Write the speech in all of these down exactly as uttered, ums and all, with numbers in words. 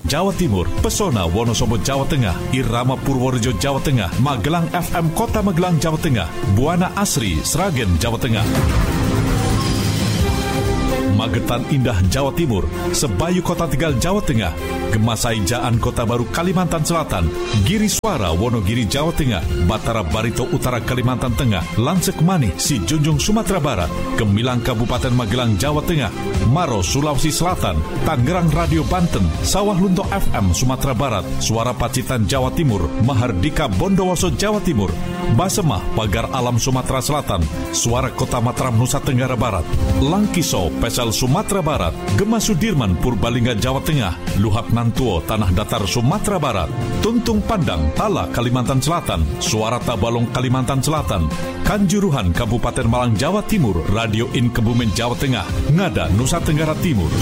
Jawa Timur, Pesona Wonosobo Jawa Tengah, Irama Purworejo Jawa Tengah, Magelang F M Kota Magelang Jawa Tengah, Buana Asri Sragen Jawa Tengah, Magetan Indah Jawa Timur, Sebayu Kota Tegal Jawa Tengah, Gemasai Jaan Kota Baru Kalimantan Selatan, Giri Suara Wonogiri Jawa Tengah, Batara Barito Utara Kalimantan Tengah, Lansek Manih Si Junjung Sumatera Barat, Gemilang Kabupaten Magelang Jawa Tengah, Maro Sulawesi Selatan, Tangerang Radio Banten, Sawah Lunto F M Sumatera Barat, Suara Pacitan Jawa Timur, Mahardika Bondowoso Jawa Timur, Basemah Pagar Alam Sumatera Selatan, Suara Kota Mataram Nusa Tenggara Barat, Langkiso Pesel Sumatera Barat, Gema Sudirman Purbalingga Jawa Tengah, Luhak Nantuo Tanah Datar Sumatera Barat, Tuntung Pandang Tala Kalimantan Selatan, Suara Tabalong Kalimantan Selatan, Kanjuruhan Kabupaten Malang Jawa Timur, Radio In Kebumen Jawa Tengah, Ngada Nusa Tenggara Timur,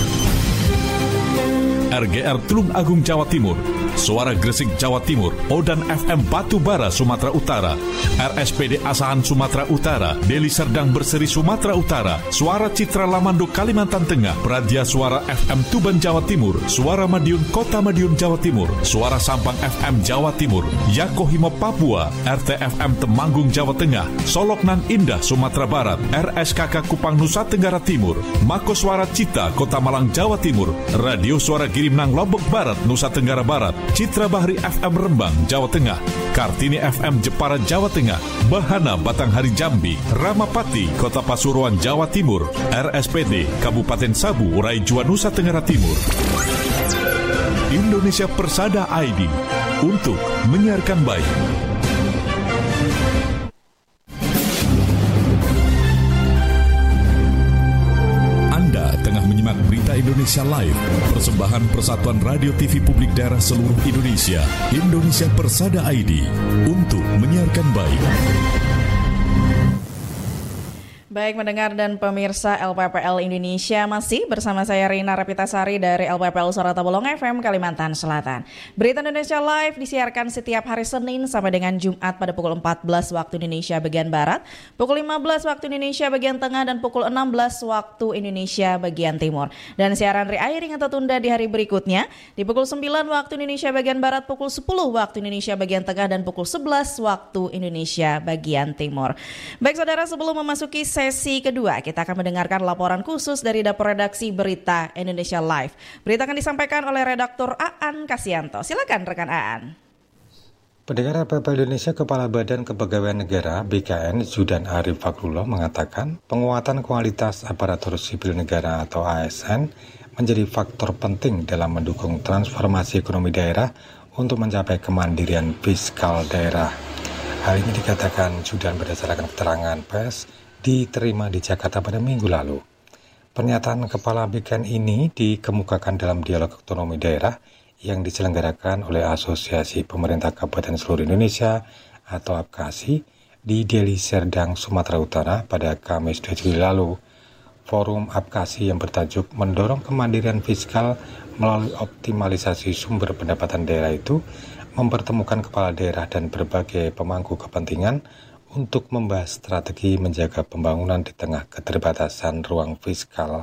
R G R Tulung Agung Jawa Timur, Suara Gresik Jawa Timur, Odan F M Batubara Sumatera Utara, R S P D Asahan Sumatera Utara, Deli Serdang Berseri Sumatera Utara, Suara Citra Lamando Kalimantan Tengah, Pradia Suara F M Tuban Jawa Timur, Suara Madiun Kota Madiun Jawa Timur, Suara Sampang F M Jawa Timur, Yakohimo Papua, R T F M Temanggung Jawa Tengah, Soloknan Indah Sumatera Barat, R S K K Kupang Nusa Tenggara Timur, Mako Suara Cita Kota Malang Jawa Timur, Radio Suara Girimnang Lombok Barat Nusa Tenggara Barat, Citra Bahri F M Rembang Jawa Tengah, Kartini F M Jepara Jawa Tengah, Bahana Batanghari Jambi, Ramapati Kota Pasuruan Jawa Timur, R S P D Kabupaten Sabu Raijua Nusa Tenggara Timur. Indonesia Persada I D untuk menyiarkan baik. Menyimak Berita Indonesia Live, persembahan Persatuan Radio T V Publik Daerah seluruh Indonesia, Indonesia Persada I D, untuk menyiarkan baik. Baik mendengar dan pemirsa L P P L Indonesia, masih bersama saya Rina Rapitasari dari L P P L Suara Tabalong F M Kalimantan Selatan. Berita Indonesia Live disiarkan setiap hari Senin sampai dengan Jumat pada pukul empat belas waktu Indonesia bagian Barat, pukul lima belas waktu Indonesia bagian Tengah, dan pukul enam belas waktu Indonesia bagian Timur. Dan siaran re-airing atau tunda di hari berikutnya di pukul sembilan waktu Indonesia bagian Barat, pukul sepuluh waktu Indonesia bagian Tengah, dan pukul sebelas waktu Indonesia bagian Timur. Baik saudara, sebelum memasuki sesi kedua, kita akan mendengarkan laporan khusus dari Dapur Redaksi Berita Indonesia Live. Berita akan disampaikan oleh redaktur Aan Kasianto. Silakan rekan Aan. Pendengar L P P L Indonesia, Kepala Badan Kepegawaian Negara B K N Zudan Arif Fakrullah mengatakan penguatan kualitas aparatur sipil negara atau A S N menjadi faktor penting dalam mendukung transformasi ekonomi daerah untuk mencapai kemandirian fiskal daerah. Hal ini dikatakan Zudan berdasarkan keterangan pers diterima di Jakarta pada minggu lalu. Pernyataan Kepala B K N ini dikemukakan dalam dialog otonomi daerah yang diselenggarakan oleh Asosiasi Pemerintah Kabupaten Seluruh Indonesia atau APKASI di Deli Serdang, Sumatera Utara pada Kamis dua Juli lalu. Forum APKASI yang bertajuk Mendorong Kemandirian Fiskal melalui Optimalisasi Sumber Pendapatan Daerah itu mempertemukan kepala daerah dan berbagai pemangku kepentingan untuk membahas strategi menjaga pembangunan di tengah keterbatasan ruang fiskal.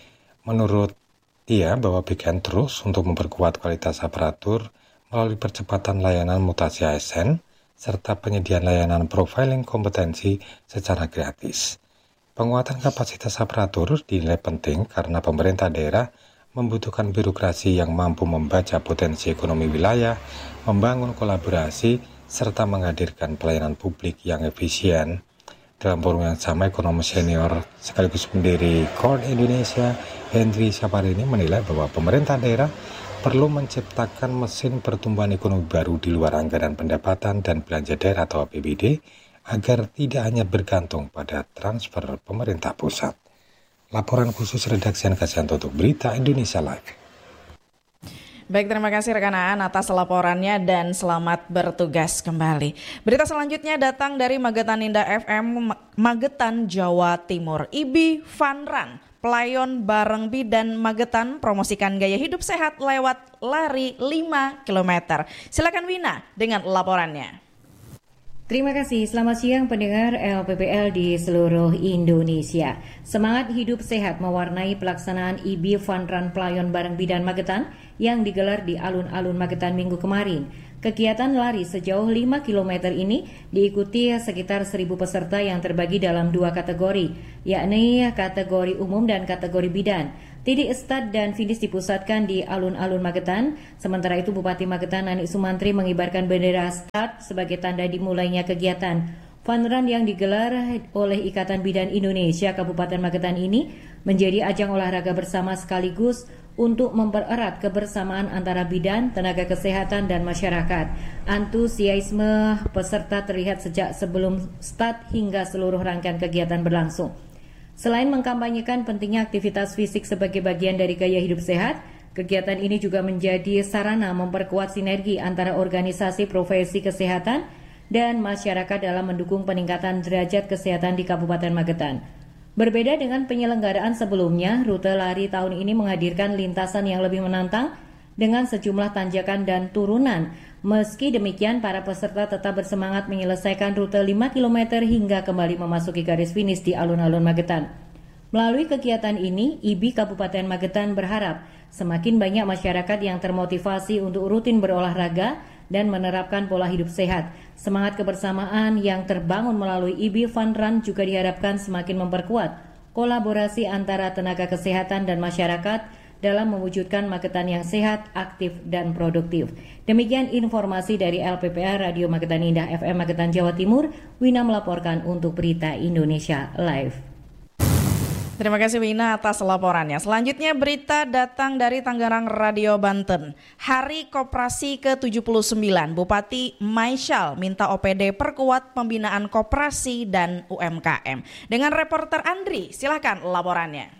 Menurut dia bahwa B K N terus untuk memperkuat kualitas aparatur melalui percepatan layanan mutasi A S N serta penyediaan layanan profiling kompetensi secara gratis. Penguatan kapasitas aparatur dinilai penting karena pemerintah daerah membutuhkan birokrasi yang mampu membaca potensi ekonomi wilayah, membangun kolaborasi, serta menghadirkan pelayanan publik yang efisien. Dalam forum yang sama, ekonom senior sekaligus pendiri Korn Indonesia, Henry Saparini menilai bahwa pemerintah daerah perlu menciptakan mesin pertumbuhan ekonomi baru di luar anggaran pendapatan dan belanja daerah atau A P B D agar tidak hanya bergantung pada transfer pemerintah pusat. Laporan khusus redaksi Kasianto untuk Berita Indonesia Live. Baik, terima kasih rekan Aan atas laporannya dan selamat bertugas kembali. Berita selanjutnya datang dari Magetan Indah F M, Magetan, Jawa Timur. Ibi Vanran, pelayon bareng Bidan Magetan, promosikan gaya hidup sehat lewat lari lima kilometer. Silakan Wina dengan laporannya. Terima kasih, selamat siang pendengar L P P L di seluruh Indonesia. Semangat hidup sehat mewarnai pelaksanaan I B Fun Run Playon Bareng Bidan Magetan yang digelar di alun-alun Magetan minggu kemarin. Kegiatan lari sejauh lima kilometer ini diikuti sekitar seribu peserta yang terbagi dalam dua kategori, yakni kategori umum dan kategori bidan. Titik start dan finish dipusatkan di alun-alun Magetan. Sementara itu Bupati Magetan Nanik Sumantri mengibarkan bendera start sebagai tanda dimulainya kegiatan. Fun Run yang digelar oleh Ikatan Bidan Indonesia Kabupaten Magetan ini menjadi ajang olahraga bersama sekaligus untuk mempererat kebersamaan antara bidan, tenaga kesehatan, dan masyarakat. Antusiasme peserta terlihat sejak sebelum start hingga seluruh rangkaian kegiatan berlangsung. Selain mengkampanyekan pentingnya aktivitas fisik sebagai bagian dari gaya hidup sehat, kegiatan ini juga menjadi sarana memperkuat sinergi antara organisasi profesi kesehatan dan masyarakat dalam mendukung peningkatan derajat kesehatan di Kabupaten Magetan. Berbeda dengan penyelenggaraan sebelumnya, rute lari tahun ini menghadirkan lintasan yang lebih menantang dengan sejumlah tanjakan dan turunan. Meski demikian, para peserta tetap bersemangat menyelesaikan rute lima kilometer hingga kembali memasuki garis finish di alun-alun Magetan. Melalui kegiatan ini, I B Kabupaten Magetan berharap semakin banyak masyarakat yang termotivasi untuk rutin berolahraga dan menerapkan pola hidup sehat. Semangat kebersamaan yang terbangun melalui I B Fun Run juga diharapkan semakin memperkuat kolaborasi antara tenaga kesehatan dan masyarakat dalam mewujudkan Magetan yang sehat, aktif, dan produktif. Demikian informasi dari L P P L Radio Magetan Indah F M Magetan Jawa Timur. Wina melaporkan untuk Berita Indonesia Live. Terima kasih Wina atas laporannya. Selanjutnya berita datang dari Tangerang Radio Banten. Hari Koperasi ke tujuh puluh sembilan, Bupati Maisyal minta O P D perkuat pembinaan koperasi dan U M K M. Dengan reporter Andri, silakan laporannya.